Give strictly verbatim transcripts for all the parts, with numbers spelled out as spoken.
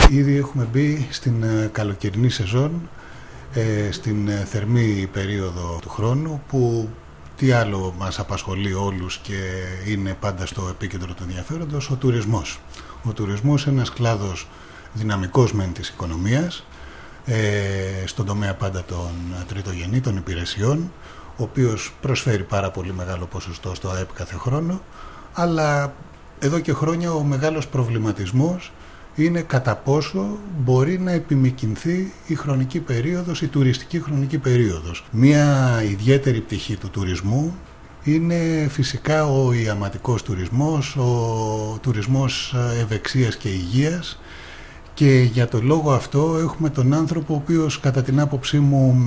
Ήδη έχουμε μπει στην καλοκαιρινή σεζόν, ε, στην θερμή περίοδο του χρόνου, που τι άλλο μας απασχολεί όλους και είναι πάντα στο επίκεντρο του ενδιαφέροντος? Ο τουρισμός. Ο τουρισμός είναι ένας κλάδος δυναμικός μεν της οικονομίας, ε, στον τομέα πάντα των τριτογενή, των υπηρεσιών, ο οποίος προσφέρει πάρα πολύ μεγάλο ποσοστό στο ΑΕΠ κάθε χρόνο, αλλά εδώ και χρόνια ο μεγάλος προβληματισμός είναι κατά πόσο μπορεί να επιμικρυνθεί η χρονική περίοδος, η τουριστική χρονική περίοδος. Μία ιδιαίτερη πτυχή του τουρισμού είναι φυσικά ο ιαματικός τουρισμός, ο τουρισμός ευεξίας και υγείας, και για τον λόγο αυτό έχουμε τον άνθρωπο ο οποίος κατά την άποψή μου,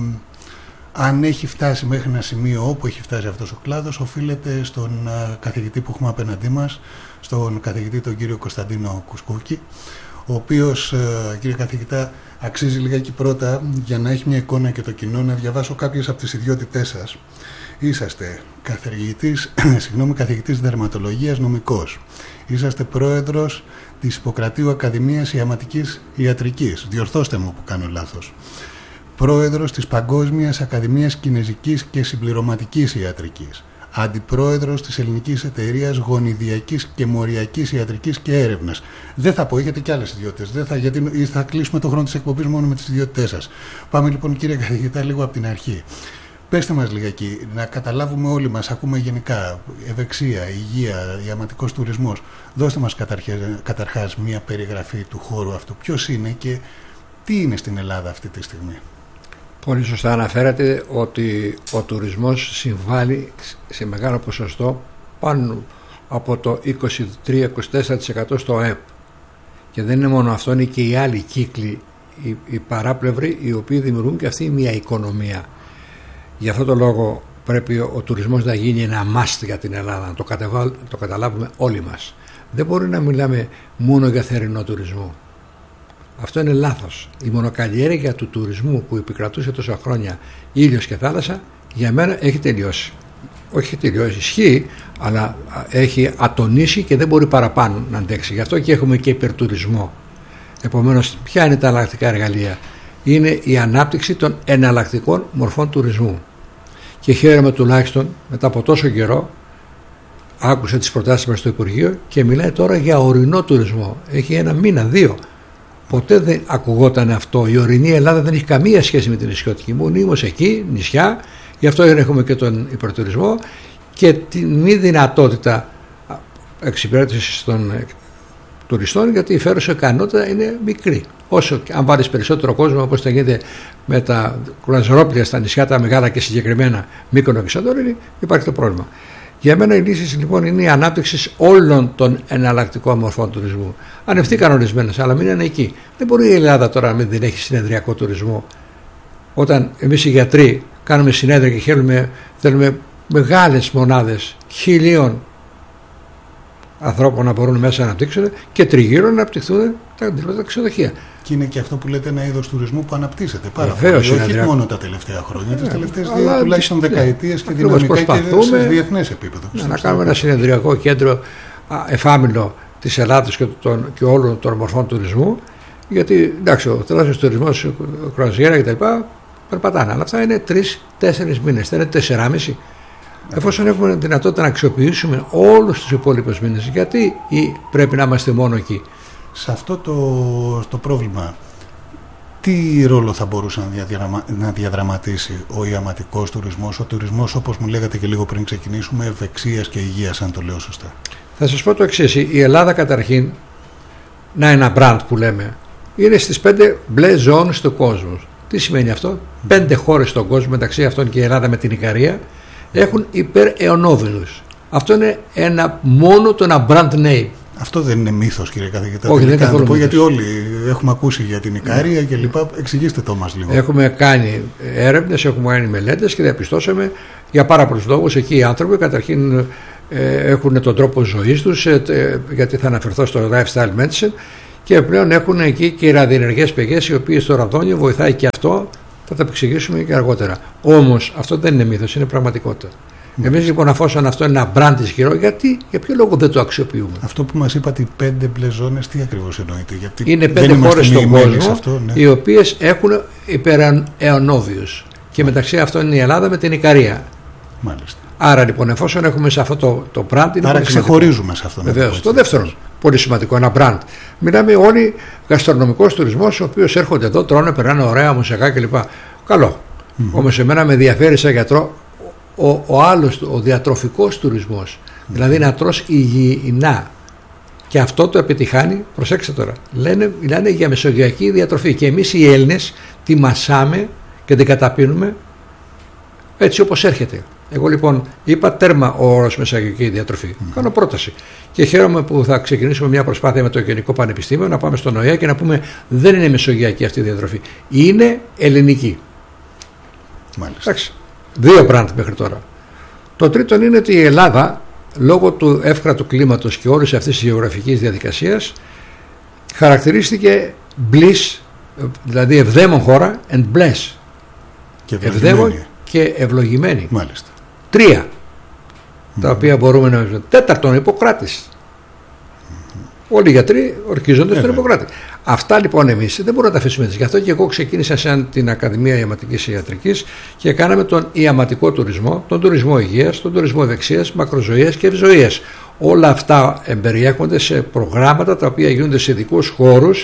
αν έχει φτάσει μέχρι ένα σημείο όπου έχει φτάσει αυτός ο κλάδος, οφείλεται στον καθηγητή που έχουμε απέναντί μας, στον καθηγητή τον κύριο Κωνσταντίνο Κουσκούκη, ο οποίος, κύριε καθηγητά, αξίζει λιγάκι πρώτα, για να έχει μια εικόνα και το κοινό, να διαβάσω κάποιες από τις ιδιότητές σας. Είσαστε καθηγητής, συγγνώμη, καθηγητής δερματολογίας, νομικός. Είσαστε πρόεδρος της Ιπποκρατίου Ακαδημίας Ιαματικής Ιατρικής. Διορθώστε μου που κάνω λάθος. Πρόεδρος της Παγκόσμιας Ακαδημίας Κινεζικής και Συμπληρωματικής Ιατρικής. Αντιπρόεδρος της Ελληνικής Εταιρείας Γονιδιακής και Μοριακής Ιατρικής και Έρευνας. Δεν θα πω, έχετε και άλλες ιδιότητες. Δεν θα, γιατί θα κλείσουμε τον χρόνο της εκπομπής μόνο με τις ιδιότητές σας. Πάμε λοιπόν, κύριε καθηγητά, λίγο από την αρχή. Πέστε μας λιγάκι, να καταλάβουμε όλοι μας, ακούμε γενικά ευεξία, υγεία, ιαματικός τουρισμός. Δώστε μας καταρχάς μια περιγραφή του χώρου αυτού. Ποιος είναι και τι είναι στην Ελλάδα αυτή τη στιγμή? Πολύ σωστά αναφέρατε ότι ο τουρισμός συμβάλλει σε μεγάλο ποσοστό, πάνω από το είκοσι τρία με είκοσι τέσσερα τοις εκατό στο ΑΕΠ. Και δεν είναι μόνο αυτό, είναι και οι άλλοι κύκλοι, οι, οι παράπλευροι, οι οποίοι δημιουργούν και αυτή μια οικονομία. Γι' αυτό το λόγο πρέπει ο, ο τουρισμός να γίνει ένα must για την Ελλάδα, να το, κατεβα... το καταλάβουμε όλοι μας. Δεν μπορεί να μιλάμε μόνο για θερινό τουρισμό. Αυτό είναι λάθος. Η μονοκαλλιέργεια του τουρισμού που επικρατούσε τόσα χρόνια, ήλιος και θάλασσα, για μένα έχει τελειώσει. Όχι τελειώσει, ισχύει, αλλά έχει ατονίσει και δεν μπορεί παραπάνω να αντέξει. Γι' αυτό και έχουμε και υπερτουρισμό. Επομένως, ποια είναι τα εναλλακτικά εργαλεία? Είναι η ανάπτυξη των εναλλακτικών μορφών τουρισμού. Και χαίρομαι τουλάχιστον μετά από τόσο καιρό, άκουσα τις προτάσεις μας στο Υπουργείο και μιλάει τώρα για ορεινό τουρισμό. Έχει ένα μήνα, δύο. Ποτέ δεν ακουγόταν αυτό. Η ορεινή Ελλάδα δεν έχει καμία σχέση με την νησιώτικη. Μονίμως εκεί, νησιά, γι' αυτό έχουμε και τον υπερτουρισμό και τη μη δυνατότητα εξυπηρέτησης των τουριστών, γιατί η φέρουσα ικανότητα είναι μικρή. Όσο αν βάλεις περισσότερο κόσμο, όπως θα γίνεται με τα κρουαζιερόπλια στα νησιά τα μεγάλα και συγκεκριμένα Μύκονο και Σαντορίνη, υπάρχει το πρόβλημα. Για μένα η λύση λοιπόν είναι η ανάπτυξη όλων των εναλλακτικών μορφών τουρισμού. Ανευθύκαν ορισμένες, αλλά μην είναι εκεί. Δεν μπορεί η Ελλάδα τώρα να μην έχει συνεδριακό τουρισμό. Όταν εμείς οι γιατροί κάνουμε συνέδρια και θέλουμε, θέλουμε μεγάλες μονάδες χιλίων ανθρώπων να μπορούν μέσα να αναπτύξουν και τριγύρω να αναπτυχθούν τα ξενοδοχεία. Και είναι και αυτό που λέτε ένα είδος τουρισμού που αναπτύσσεται πάρα πολύ. Όχι δρά... μόνο τα τελευταία χρόνια, τις τελευταίες δύο, τουλάχιστον δεκαετίες και δυναμικά και σε διεθνές επίπεδο. Να, να κάνουμε ένα συνεδριακό κέντρο εφάμιλο της Ελλάδας και, των, και όλων των μορφών τουρισμού, γιατί εντάξει, ο τεράστιος τουρισμός, ο κρουαζιέρα κτλ. Περπατάνε, αλλά αυτά είναι τρεις-τέσσερις μήνες, δεν είναι τεσσεράμισι. Εφόσον έχουμε δυνατότητα να αξιοποιήσουμε όλους τους υπόλοιπους μήνες, γιατί ή πρέπει να είμαστε μόνο εκεί? Σε αυτό το, το πρόβλημα, τι ρόλο θα μπορούσε να, διαδραμα, να διαδραματίσει ο ιαματικός τουρισμός, ο τουρισμός, όπως μου λέγατε και λίγο πριν ξεκινήσουμε, ευεξίας και υγείας, αν το λέω σωστά? Θα σας πω το εξής. Η Ελλάδα καταρχήν, να ένα brand που λέμε, είναι στις πέντε μπλε ζώνες του κόσμου. Τι σημαίνει αυτό? Mm. Πέντε χώρες στον κόσμο, μεταξύ αυτών και η Ελλάδα με την Ικαρία, έχουν υπεραιωνόβιλους. Αυτό είναι ένα μόνο το ένα brand name. Αυτό δεν είναι μύθος, κύριε καθηγητά? Όχι, δεν είναι καθόλου μύθος. Γιατί όλοι έχουμε ακούσει για την Ικαρία και λοιπά. Εξηγήστε το μας λίγο. Έχουμε κάνει έρευνες, έχουμε κάνει μελέτες και διαπιστώσαμε για πάρα πολλούς λόγους. Εκεί οι άνθρωποι καταρχήν ε, έχουν τον τρόπο ζωής τους, ε, γιατί θα αναφερθώ στο lifestyle medicine, και πλέον έχουν εκεί και ραδιενεργές πηγές, οι οποίες στο ραδόνιο βοηθάει και αυτό. Θα τα εξηγήσουμε και αργότερα. Όμως αυτό δεν είναι μύθος, είναι πραγματικότητα. Εμείς λοιπόν, αφόσον αυτό είναι ένα brand ισχυρό, γιατί, για ποιο λόγο δεν το αξιοποιούμε? Αυτό που μας είπατε, οι πέντε μπλε ζώνες, τι ακριβώς εννοείται? Γιατί είναι πέντε χώρες στον κόσμο, αυτό, ναι. οι οποίες έχουν υπεραιωνόβιους. Και μεταξύ αυτών είναι η Ελλάδα με την Ικαρία. Μάλιστα. Άρα λοιπόν, εφόσον έχουμε σε αυτό το, το brand. Είναι Άρα ξεχωρίζουμε σε αυτό. Βεβαίως. Το δεύτερο, πολύ σημαντικό, ένα brand. Μιλάμε όλοι γαστρονομικός τουρισμός, ο οποίος έρχονται εδώ, τρώνε, περνάνε ωραία μουσικά κλπ. Καλό. Mm-hmm. Όμως εμένα με ενδιαφέρει σαν γιατρό ο, ο άλλος, ο διατροφικός τουρισμός. Mm-hmm. Δηλαδή να τρως υγιεινά. Και αυτό το επιτυχάνει, προσέξτε τώρα, λένε, μιλάνε για μεσογειακή διατροφή. Και εμείς οι Έλληνες τη μασάμε και την καταπίνουμε έτσι όπως έρχεται. Εγώ λοιπόν είπα τέρμα ο όρος μεσογειακή διατροφή. Mm. Κάνω πρόταση. Και χαίρομαι που θα ξεκινήσουμε μια προσπάθεια με το Γενικό Πανεπιστήμιο να πάμε στον ΟΗΕ και να πούμε δεν είναι μεσογειακή αυτή η διατροφή. Είναι ελληνική. Μάλιστα. Εντάξει. Δύο brand μέχρι τώρα. Το τρίτο είναι ότι η Ελλάδα, λόγω του εύκρατου κλίματος και όλης αυτής της γεωγραφικής διαδικασίας, χαρακτηρίστηκε bliss, δηλαδή ευδαίμον χώρα and bless. Και ευδαίμον και ευλογημένη. Μάλιστα. Τρία. Mm-hmm. Τα οποία μπορούμε να. Τέταρτον, Ιπποκράτης. Mm-hmm. Όλοι οι γιατροί ορκίζονται στον Ιπποκράτη. Αυτά λοιπόν εμείς δεν μπορούμε να τα αφήσουμε έτσι. Γι' αυτό και εγώ ξεκίνησα σαν την Ακαδημία Ιαματικής Ιατρικής και κάναμε τον ιαματικό τουρισμό, τον τουρισμό υγείας, τον τουρισμό ευεξίας, μακροζωίας και ευζωίας. Όλα αυτά εμπεριέχονται σε προγράμματα τα οποία γίνονται σε ειδικούς χώρους,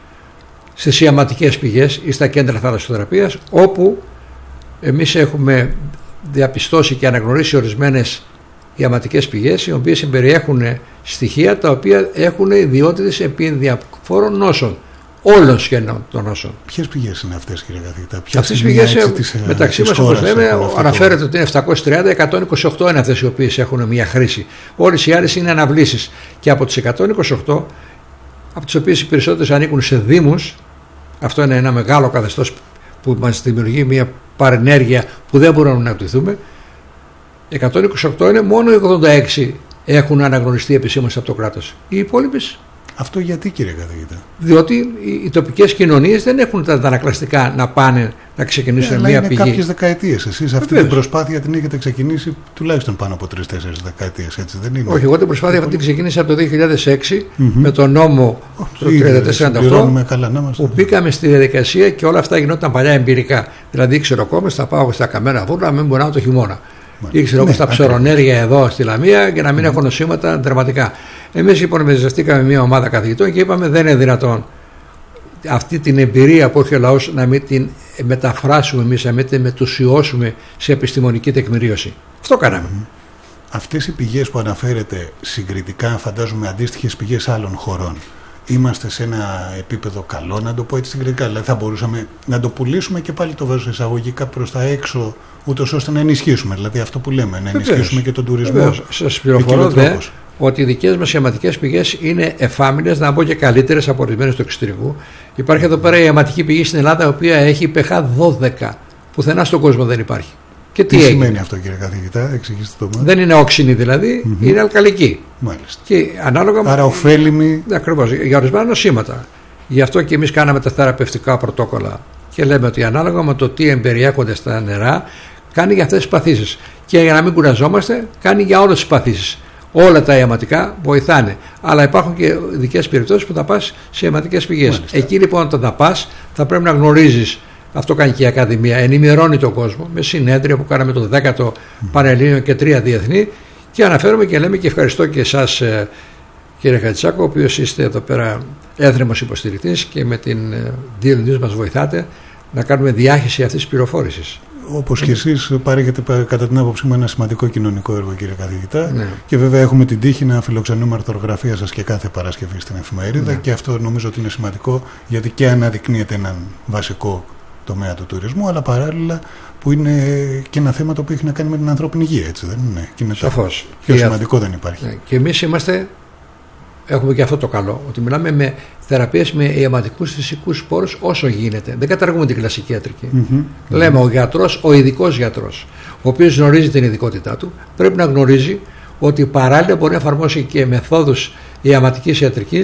στις ιαματικές πηγές ή στα κέντρα θαλασσοθεραπείας, όπου εμείς έχουμε διαπιστώσει και αναγνωρίσει ορισμένες ιαματικές πηγές, οι οποίες περιέχουν στοιχεία τα οποία έχουν ιδιότητες επί διαφόρων νόσων, όλων σχεδόν των νόσων. Ποιες πηγές είναι αυτές, κύριε καθηγητά? Αυτές οι πηγές μεταξύ μας, όπως λέμε, αναφέρεται ότι είναι επτακόσιες τριάντα, εκατόν είκοσι οκτώ είναι αυτές οι οποίες έχουν μια χρήση. Όλες οι άλλες είναι αναβλήσεις. Και από τις εκατόν είκοσι οκτώ, από τις οποίες οι περισσότερες ανήκουν σε δήμους, αυτό είναι ένα μεγάλο καθεστώς που μας δημιουργεί μια παρενέργεια που δεν μπορούμε να αναπτυχθούμε. εκατόν είκοσι οκτώ είναι, μόνο ογδόντα έξι έχουν αναγνωριστεί επισήμως από το κράτος. Οι υπόλοιπες. Αυτό γιατί, κύριε καθηγητά? Διότι οι, οι τοπικές κοινωνίες δεν έχουν τα αντανακλαστικά να πάνε να ξεκινήσουν yeah, μια είναι πηγή. Κάποιες δεκαετίες. Εσείς αυτή την προσπάθεια την έχετε ξεκινήσει τουλάχιστον πάνω από τρεις-τέσσερις δεκαετίες, έτσι δεν είναι? Όχι, εγώ την προσπάθεια αυτή την ξεκίνησα από το δύο χιλιάδες έξι mm-hmm. με τον νόμο oh, το τριάντα τέσσερα σαράντα οκτώ που μπήκαμε στη διαδικασία και όλα αυτά γινόταν παλιά εμπειρικά. Δηλαδή ήξερα ακόμα θα πάω στα καμένα βούρνα να μην πονάω το χειμώνα. Ήξερα όπως ναι, τα ψωρονέρια εδώ στη Λαμία και να μην mm. έχω νοσήματα δραματικά. Εμείς λοιπόν μεζεστήκαμε μια ομάδα καθηγητών και είπαμε δεν είναι δυνατόν αυτή την εμπειρία που έχει ο λαός να μην την μεταφράσουμε εμείς, να μην την μετουσιώσουμε σε επιστημονική τεκμηρίωση. Αυτό κάναμε. Mm. Αυτές οι πηγές που αναφέρετε συγκριτικά, φαντάζομαι αντίστοιχες πηγές άλλων χωρών, είμαστε σε ένα επίπεδο καλό, να το πω έτσι συγκριτικά? Δηλαδή θα μπορούσαμε να το πουλήσουμε και πάλι το βάζω εισαγωγικά προς τα έξω, ούτως ώστε να ενισχύσουμε, δηλαδή αυτό που λέμε, να ενισχύσουμε Βεβαίως. και τον τουρισμό. Βεβαίως. Σας πληροφορώ δε ότι οι δικές μας ιαματικές πηγές είναι εφάμιλες, να πω και καλύτερες από ορισμένες του εξωτερικού. Υπάρχει εδώ πέρα η ιαματική πηγή στην Ελλάδα, η οποία έχει π χ δώδεκα. Πουθενά στον κόσμο δεν υπάρχει. Και τι, τι σημαίνει έγινε αυτό, κύριε καθηγητά, εξηγήστε το μας. Δεν είναι όξινη δηλαδή, mm-hmm. είναι αλκαλική. Μάλιστα. Και ανάλογα Άρα ωφέλιμη. Ακριβώς, για ορισμένα νοσήματα. Γι' αυτό και εμείς κάναμε τα θεραπευτικά πρωτόκολλα και λέμε ότι ανάλογα με το τι εμπεριέχονται στα νερά, κάνει για αυτές τις παθήσεις. Και για να μην κουραζόμαστε, κάνει για όλες τις παθήσεις. Όλα τα ιαματικά βοηθάνε. Αλλά υπάρχουν και ειδικές περιπτώσεις που θα πας σε ιαματικές πηγές. Μάλιστα. Εκεί λοιπόν όταν θα πας, θα πρέπει να γνωρίζεις. Αυτό κάνει και η Ακαδημία. Ενημερώνει τον κόσμο με συνέδρια που κάναμε το δέκατο mm. Πανελλήνιο και τρία διεθνή. Και αναφέρομαι και λέμε και ευχαριστώ και εσάς, κύριε Χατζησάκο, ο οποίος είστε εδώ πέρα έθρεμος υποστηρικτής και με την δίελνη μας βοηθάτε να κάνουμε διάχυση αυτής της πληροφόρησης. Όπως και εσείς παρέχετε κατά την άποψή μου ένα σημαντικό κοινωνικό έργο, κύριε καθηγητά. Ναι. Και βέβαια έχουμε την τύχη να φιλοξενούμε αρθρογραφία σας και κάθε Παρασκευή στην εφημερίδα. Ναι. Και αυτό νομίζω ότι είναι σημαντικό, γιατί και αναδεικνύεται έναν βασικό τομέα του τουρισμού, αλλά παράλληλα που είναι και ένα θέμα το οποίο έχει να κάνει με την ανθρώπινη υγεία, έτσι δεν είναι? Και είναι σαφώς. Πιο και σημαντικό α... δεν υπάρχει. Ναι. Και εμείς είμαστε, έχουμε και αυτό το καλό, ότι μιλάμε με θεραπείες με ιαματικούς φυσικούς σπόρους όσο γίνεται. Δεν καταργούμε την κλασική ιατρική. Mm-hmm. Λέμε ο γιατρός, ο ειδικός γιατρός, ο οποίος γνωρίζει την ειδικότητά του, πρέπει να γνωρίζει ότι παράλληλα μπορεί να εφαρμόσει και μεθόδους ιαματικής ιατρικής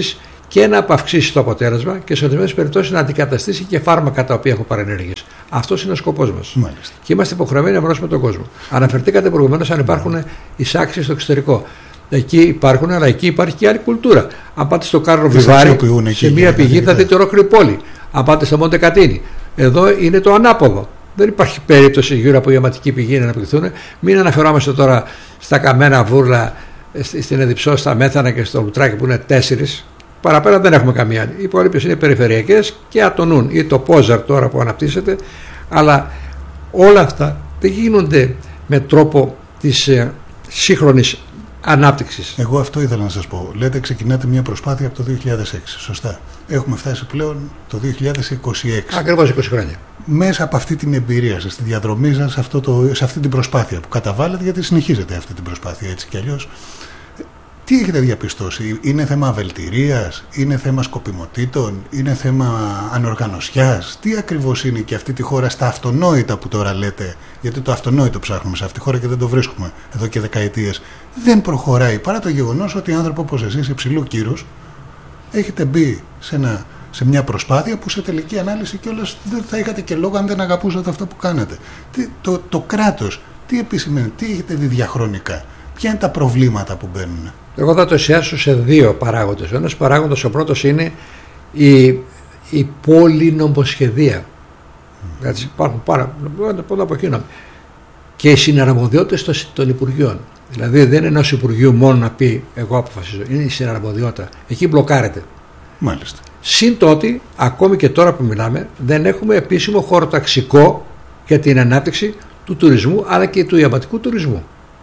και να αυξήσει το αποτέλεσμα και σε ορισμένες περιπτώσεις να αντικαταστήσει και φάρμακα τα οποία έχουν παρενέργειες. Αυτός είναι ο σκοπός μας. Μάλιστα. Και είμαστε υποχρεωμένοι να βρώσουμε τον κόσμο. Αναφερθήκατε προηγουμένως αν υπάρχουν εισάξεις στο εξωτερικό. Εκεί υπάρχουν, αλλά εκεί υπάρχει και άλλη κουλτούρα. Αν πάτε στο Κάρλο Βιβάρι, σε μία πηγή θα δείτε ολόκληρη πόλη. Αν πάτε στο Μοντε Κατίνι, εδώ είναι το ανάποδο. Δεν υπάρχει περίπτωση γύρω από ιαματική πηγή να αναπτυχθούν. Μην αναφερόμαστε τώρα στα καμένα βούρλα, στην Εδιψό, στα Μέθανα και στο Λουτράκι που είναι τέσσερις. Παραπέρα δεν έχουμε καμία. Οι υπόλοιπες είναι περιφερειακές και ατονούν. Ή το Πόζαρ τώρα που αναπτύσσεται. Αλλά όλα αυτά δεν γίνονται με τρόπο της ε, σύγχρονης ανάπτυξης. Εγώ αυτό ήθελα να σας πω. Λέτε ξεκινάτε μια προσπάθεια από το δύο χιλιάδες έξι. Σωστά. Έχουμε φτάσει πλέον το δύο χιλιάδες είκοσι έξι. Ακριβώς είκοσι χρόνια. Μέσα από αυτή την εμπειρία σας, στη διαδρομή σας, σε, αυτό το, σε αυτή την προσπάθεια που καταβάλλετε, γιατί συνεχίζετε αυτή την προσπάθεια έτσι κι αλλιώς, τι έχετε διαπιστώσει? Είναι θέμα αβελτηρίας, είναι θέμα σκοπιμοτήτων, είναι θέμα ανοργανωσιάς? Τι ακριβώς είναι και αυτή τη χώρα στα αυτονόητα που τώρα λέτε? Γιατί το αυτονόητο ψάχνουμε σε αυτή τη χώρα και δεν το βρίσκουμε εδώ και δεκαετίες. Δεν προχωράει παρά το γεγονός ότι άνθρωποι όπως εσείς, υψηλού κύρους, έχετε μπει σε, ένα, σε μια προσπάθεια που σε τελική ανάλυση κιόλας δεν θα είχατε και λόγο αν δεν αγαπούσατε αυτό που κάνετε. Τι, το, το κράτος, τι επισημαίνει, τι έχετε δει διαχρονικά? Ποια είναι τα προβλήματα που μπαίνουν? Εγώ θα το εστιάσω σε δύο παράγοντες. Ο ένας παράγοντας, ο πρώτος, είναι η, η πολυνομοσχεδία. Mm. Έτσι, υπάρχουν πάρα πολλά από εκείνο. Και οι συναρμοδιότητες των Υπουργείων. Δηλαδή δεν είναι ενός Υπουργείου μόνο να πει εγώ αποφασίζω. Είναι η συναρμοδιότητα. Εκεί μπλοκάρεται. Μάλιστα. Συν το ότι ακόμη και τώρα που μιλάμε δεν έχουμε επίσημο χωροταξικό για την ανάπτυξη του τουρισμού αλλά και του ιαματικού τουρισμού.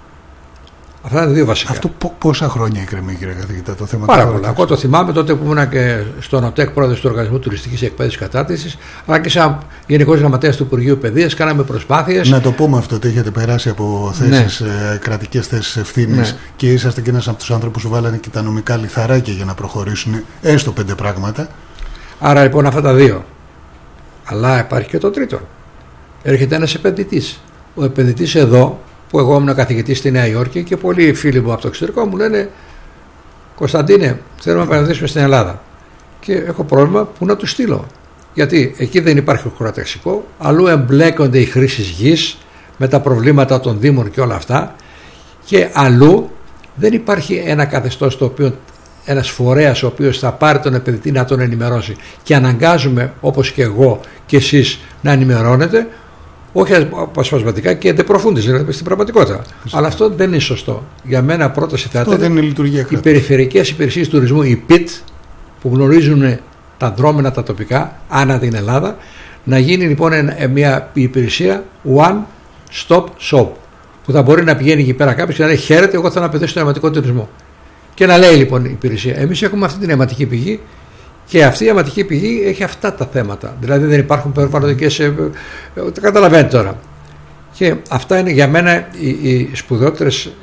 Αυτά είναι δύο βασικά. Αυτό πόσα χρόνια εκκρεμεί, κύριε καθηγητά, το θέμα? Πάρα πολλά. Εγώ το θυμάμαι τότε που ήμουν και στον ΟΤΕΚ, πρόεδρος του Οργανισμού Τουριστικής Εκπαίδευσης και Κατάρτισης, αλλά και σαν Γενικός Γραμματέας του Υπουργείου Παιδείας, κάναμε προσπάθειες. Να το πούμε αυτό, ότι έχετε περάσει από θέσεις, ναι. κρατικές θέσεις ευθύνης, ναι. και είσαστε και ένας από τους άνθρωπους που βάλανε και τα νομικά λιθαράκια για να προχωρήσουν έστω πέντε πράγματα. Άρα λοιπόν αυτά τα δύο. Αλλά υπάρχει και το τρίτο. Έρχεται ένας επενδυτής. Ο επενδυτής εδώ, που εγώ ήμουν καθηγητής στη Νέα Υόρκη και πολλοί φίλοι μου από το εξωτερικό μου λένε Κωνσταντίνε, θέλουμε να επενδύσουμε στην Ελλάδα και έχω πρόβλημα που να του στείλω. Γιατί εκεί δεν υπάρχει χωροταξικό, αλλού εμπλέκονται οι χρήσεις γης με τα προβλήματα των δήμων και όλα αυτά, και αλλού δεν υπάρχει ένα καθεστώς το οποίο, ένας φορέας ο οποίος θα πάρει τον επενδυτή να τον ενημερώσει, και αναγκάζουμε όπως και εγώ και εσείς να ενημερώνετε, όχι αποσπασματικά και εντεπροφούντες, δηλαδή στην πραγματικότητα. Φυσικά. Αλλά αυτό δεν είναι σωστό. Για μένα πρόταση θα ήταν οι περιφερειακές υπηρεσίες τουρισμού, οι πι ι τι, που γνωρίζουν τα δρόμενα τα τοπικά ανά την Ελλάδα, να γίνει λοιπόν μια υπηρεσία one stop shop, που θα μπορεί να πηγαίνει εκεί πέρα κάποιος και να λέει χαίρετε, εγώ θέλω να επενδύσω στον ιαματικό τουρισμό. Και να λέει λοιπόν η υπηρεσία, εμείς έχουμε αυτή την ιαματική πηγή και αυτή η ιαματική πηγή έχει αυτά τα θέματα. Δηλαδή δεν υπάρχουν περιβαλλοντικές. Ε, ε, τα καταλαβαίνετε τώρα. Και αυτά είναι για μένα οι, οι σπουδαιότερες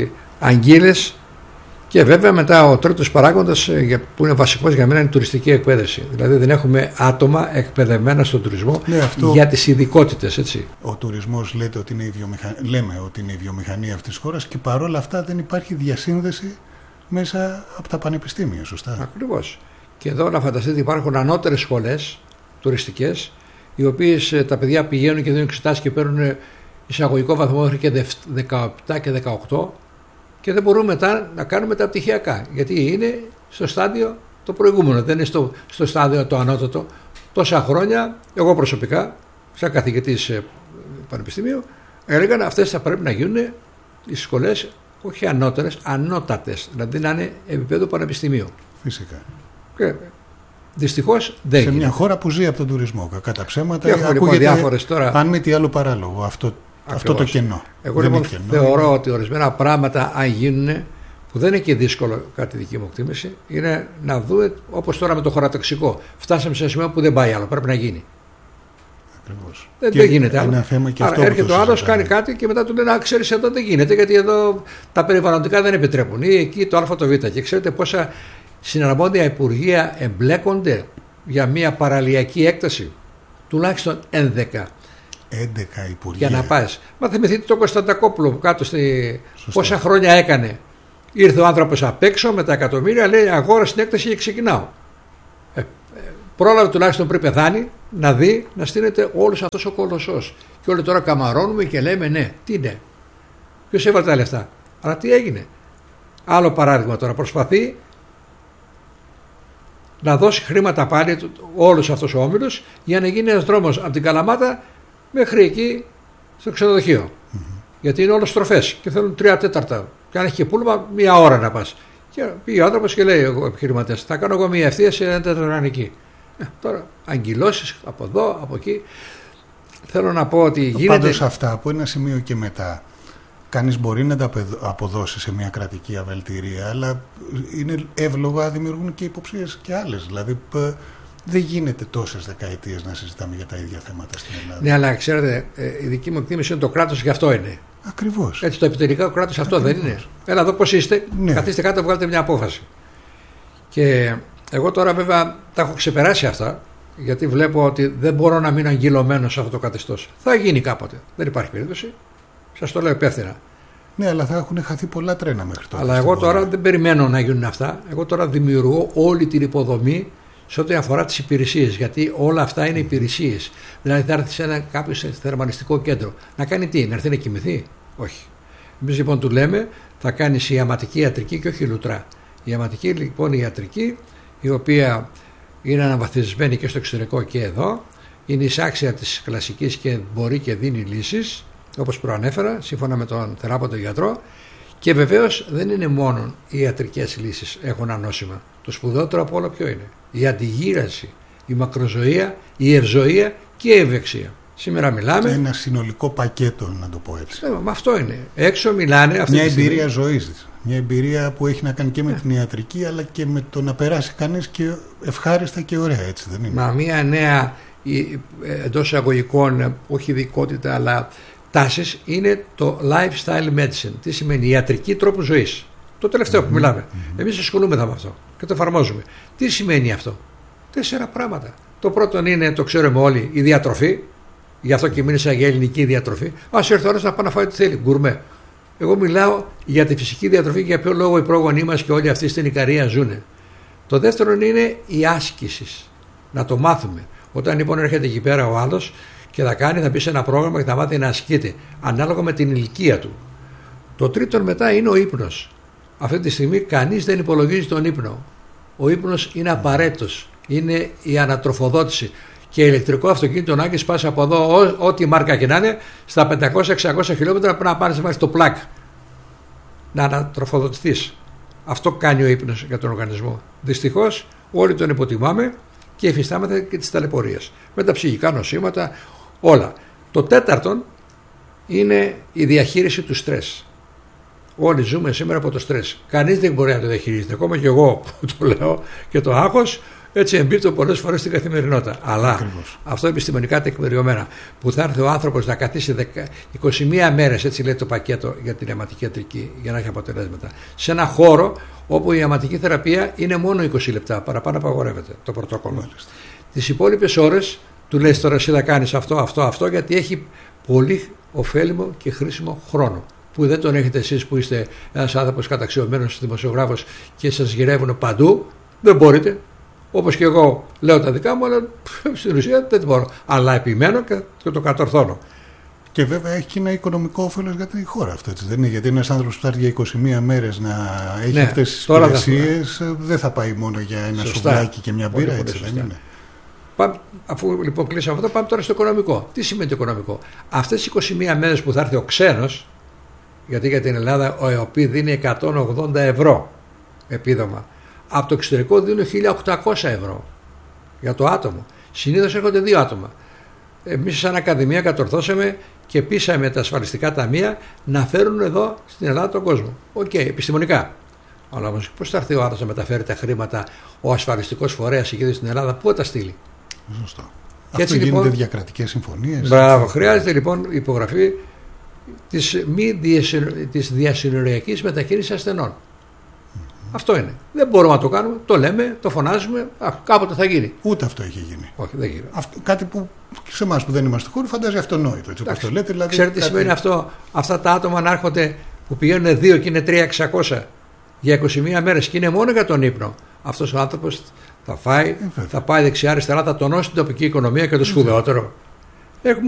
αγγείλες. Και βέβαια μετά ο τρίτος παράγοντας που είναι βασικός για μένα είναι η τουριστική εκπαίδευση. Δηλαδή δεν έχουμε άτομα εκπαιδευμένα στον τουρισμό, ναι, αυτό... για τις ειδικότητες. Έτσι. Ο τουρισμός λέτε ότι είναι η βιομηχανία, λέμε ότι είναι η βιομηχανία αυτής της χώρας, και παρόλα αυτά δεν υπάρχει διασύνδεση μέσα από τα πανεπιστήμια, σωστά? Ακριβώς. Και εδώ να φανταστείτε υπάρχουν ανώτερες σχολές τουριστικές, οι οποίες τα παιδιά πηγαίνουν και δίνουν εξετάσεις και παίρνουν εισαγωγικό βαθμό μέχρι και δεκαεπτά και δεκαοκτώ, και δεν μπορούμε μετά να κάνουμε τα πτυχιακά, γιατί είναι στο στάδιο το προηγούμενο, δεν είναι στο, στο στάδιο το ανώτατο. Τόσα χρόνια εγώ προσωπικά σαν καθηγητής πανεπιστημίου έλεγα αυτές θα πρέπει να γίνουν οι σχολές όχι ανώτερες, ανώτατες, δηλαδή να είναι επίπεδο πανεπιστημίου. Φυσικά. Και δυστυχώς δεν σε είναι. Μια χώρα που ζει από τον τουρισμό, κατά ψέματα, και έχουμε λοιπόν διάφορες τώρα. Αν μη τι άλλο παράλογο αυτό, αυτό το κενό. Εγώ λοιπόν κενό, θεωρώ είναι... ότι ορισμένα πράγματα αν γίνουν, που δεν είναι και δύσκολο κατά τη δική μου εκτίμηση, είναι να δούμε, όπως τώρα με το χωροταξικό. Φτάσαμε σε ένα σημείο που δεν πάει άλλο, πρέπει να γίνει. Ακριβώς. Δεν, δεν γίνεται άλλο. Ένα θέμα και Άρα αυτό έρχεται ο άλλος, κάνει κάτι και μετά του λένε: Α, ξέρεις, εδώ δεν γίνεται, γιατί εδώ τα περιβαλλοντικά δεν επιτρέπουν. Ή εκεί το Α, το Β. Και ξέρετε πόσα συναρμόδια υπουργεία εμπλέκονται για μια παραλιακή έκταση? Τουλάχιστον έντεκα. έντεκα υπουργεία. Για να πας. Μα θυμηθείτε τον Κωνσταντακόπουλο που κάτω στη. Σωστά. Πόσα χρόνια έκανε Ήρθε ο άνθρωπος απ' έξω με τα εκατομμύρια, λέει αγόρασε την έκταση και ξεκινάω. Ε, πρόλαβε τουλάχιστον πριν πεθάνει να δει να στείνεται όλος αυτός ο κολοσσός. Και όλοι τώρα καμαρώνουμε και λέμε ναι, τι ναι. Ποιος έβαλε τα λεφτά. Αλλά τι έγινε. Άλλο παράδειγμα τώρα, προσπαθεί να δώσει χρήματα πάλι όλος αυτός ο όμιλος για να γίνει ένας δρόμος από την Καλαμάτα μέχρι εκεί στο ξενοδοχείο. Mm-hmm. Γιατί είναι όλες στροφές και θέλουν τρία τέταρτα. Και αν έχει και πούλμα, μία ώρα να πας. Και πήγε ο άνθρωπος και λέει: ο επιχειρηματίας, θα κάνω εγώ μία ευθεία σε ένα τέταρτο εκεί. Ε, τώρα, αγκυλώσεις από εδώ, από εκεί. Θέλω να πω ότι γίνεται. Πάντως αυτά από ένα σημείο και μετά. Κανείς μπορεί να τα αποδώσει σε μια κρατική αβελτηρία, αλλά είναι εύλογα, δημιουργούν και υποψίες και άλλες. Δηλαδή, δεν γίνεται τόσες δεκαετίες να συζητάμε για τα ίδια θέματα στην Ελλάδα. Ναι, αλλά ξέρετε, η δική μου εκτίμηση είναι το κράτος γι' αυτό είναι. Ακριβώς. Έτσι, το επιτελικό κράτος αυτό Ακριβώς. δεν είναι. Έλα εδώ πώς είστε, ναι. Καθίστε κάτω, βγάλετε μια απόφαση. Και εγώ τώρα βέβαια τα έχω ξεπεράσει αυτά, γιατί βλέπω ότι δεν μπορώ να μείνω αγγυλωμένος σε αυτό το καθεστώς. Θα γίνει κάποτε. Δεν υπάρχει περίπτωση. Σας το λέω υπεύθυνα. Ναι, αλλά θα έχουν χαθεί πολλά τρένα μέχρι τώρα. Αλλά εγώ τώρα δεν περιμένω να γίνουν αυτά. Εγώ τώρα δημιουργώ όλη την υποδομή σε ό,τι αφορά τις υπηρεσίες. Γιατί όλα αυτά είναι υπηρεσίες. Δηλαδή θα έρθει σε ένα κάποιο θερμανιστικό κέντρο. Να κάνει τι, να έρθει να κοιμηθεί. Όχι. Εμείς λοιπόν του λέμε θα κάνεις ιαματική ιατρική και όχι λουτρά. Η ιαματική λοιπόν η ιατρική, η οποία είναι αναβαθμισμένη και στο εξωτερικό και εδώ, είναι εισάξια της κλασικής και μπορεί και δίνει λύσεις. Όπως προανέφερα, σύμφωνα με τον θεράποντο γιατρό, και βεβαίως δεν είναι μόνο οι ιατρικές λύσεις έχουν ανώσιμα. Το σπουδαιότερο από όλα ποιο είναι? Η αντιγύραση, η μακροζωία, η ευζωία και η ευεξία. Σήμερα μιλάμε. Και ένα συνολικό πακέτο, να το πω έτσι. Ε, με αυτό είναι. Έξω μιλάνε. Αυτή μια εμπειρία ζωής. Μια εμπειρία που έχει να κάνει και με ε. την ιατρική, αλλά και με το να περάσει κανείς και ευχάριστα και ωραία, έτσι δεν είναι? Μα μια νέα εντός εισαγωγικών, όχι ειδικότητα, αλλά τάσεις είναι το lifestyle medicine. Τι σημαίνει? Ιατρική τρόπου ζωής. Το τελευταίο mm-hmm. που μιλάμε. Mm-hmm. Εμείς ασχολούμεθα με αυτό και το εφαρμόζουμε. Τι σημαίνει αυτό? Τέσσερα πράγματα. Το πρώτο είναι, το ξέρουμε όλοι, η διατροφή. Γι' αυτό και μίλησα για ελληνική διατροφή. Ας έρθει ώρας να πάει να φάει ό,τι θέλει. Γκουρμέ. Εγώ μιλάω για τη φυσική διατροφή και για ποιο λόγο οι πρόγονοί μας και όλοι αυτοί στην Ικαρία ζουνε. Το δεύτερο είναι η άσκηση. Να το μάθουμε. Όταν λοιπόν έρχεται εκεί πέρα ο άλλος και θα κάνει, θα μπει σε ένα πρόγραμμα και θα μάθει να ασκείται ανάλογα με την ηλικία του. Το τρίτο μετά είναι ο ύπνος. Αυτή τη στιγμή κανείς δεν υπολογίζει τον ύπνο. Ο ύπνος είναι απαραίτητος. Είναι η ανατροφοδότηση. Και ηλεκτρικό αυτοκίνητο να έχεις πας από εδώ, ό, ό,τι μάρκα και να είναι, στα πεντακόσια εξακόσια χιλιόμετρα πρέπει να πάρεις να βάλεις το πλάκ. Να ανατροφοδοτηθείς. Αυτό κάνει ο ύπνος για τον οργανισμό. Δυστυχώς όλοι τον υποτιμάμε και υφιστάμεθα και τις ταλαιπωρίες. Με τα ψυχικά νοσήματα, όλα. Το τέταρτον είναι η διαχείριση του στρες. Όλοι ζούμε σήμερα από το στρες. Κανείς δεν μπορεί να το διαχειρίζεται. Ακόμα και εγώ που το λέω και το άγχος, έτσι εμπίπτω πολλές φορές στην καθημερινότητα. Αλλά Ακριβώς. αυτό επιστημονικά τεκμηριωμένα, που θα έρθει ο άνθρωπος να καθίσει είκοσι μία μέρες, έτσι λέει το πακέτο για την αιματική ιατρική, για να έχει αποτελέσματα, σε ένα χώρο όπου η αιματική θεραπεία είναι μόνο είκοσι λεπτά, παραπάνω απαγορεύεται το πρωτόκολλο. Τις υπόλοιπες ώρες του λες τώρα εσύ θα κάνεις αυτό, αυτό, αυτό, γιατί έχει πολύ ωφέλιμο και χρήσιμο χρόνο. Που δεν τον έχετε εσείς που είστε ένας άνθρωπος καταξιωμένος δημοσιογράφος και σας γυρεύουν παντού, δεν μπορείτε. Όπως και εγώ λέω τα δικά μου, αλλά στην ουσία δεν μπορώ. Αλλά επιμένω και το κατορθώνω. Και βέβαια έχει και ένα οικονομικό όφελος για τη χώρα αυτό, έτσι δεν είναι? Γιατί ένας άνθρωπος που θα έρθει για είκοσι μία μέρες να έχει ναι, αυτές τις υπηρεσίες θα... δεν θα πάει μόνο για ένα σουβλάκι και μια μπύρα, έτσι δεν είναι? Πάμε, αφού λοιπόν κλείσαμε αυτό, πάμε τώρα στο οικονομικό. Τι σημαίνει το οικονομικό? Αυτές τις είκοσι μία μέρες που θα έρθει ο ξένος, γιατί για την Ελλάδα ο ΕΟΠΗ δίνει εκατόν ογδόντα ευρώ επίδομα. Από το εξωτερικό δίνουν χίλια οκτακόσια ευρώ για το άτομο. Συνήθως έρχονται δύο άτομα. Εμείς σαν Ακαδημία κατορθώσαμε και πείσαμε τα ασφαλιστικά ταμεία να φέρουν εδώ στην Ελλάδα τον κόσμο. Οκ, okay, επιστημονικά. Αλλά όμως πώς θα έρθει ο άλλος να μεταφέρει τα χρήματα, ο ασφαλιστικός φορέας εκεί στην Ελλάδα, πού θα τα στείλει? Σωστό. Αυτό έτσι, γίνονται λοιπόν, διακρατικές συμφωνίες. Μπράβο, χρειάζεται λοιπόν υπογραφή της, μη της διασυνοριακής μετακίνησης ασθενών. Αυτό είναι. Δεν μπορούμε να το κάνουμε, το λέμε, το φωνάζουμε, α, κάποτε θα γίνει. Ούτε αυτό έχει γίνει. Όχι, δεν γίνει. Αυτό, κάτι που σε εμάς που δεν είμαστε χώροι φαντάζει αυτονόητο. Έτσι, όπως το λέτε, δηλαδή, ξέρετε τι κάτι... σημαίνει αυτό? Αυτά τα άτομα να έρχονται που πηγαίνουν δύο και είναι τρία εξακόσια για είκοσι μία μέρες και είναι μόνο για τον ύπνο, αυτός ο άνθρωπος θα φάει, ε, θα πάει δεξιά-αριστερά, θα τονώσει την τοπική οικονομία και το σπουδαιότερο. Έχουμε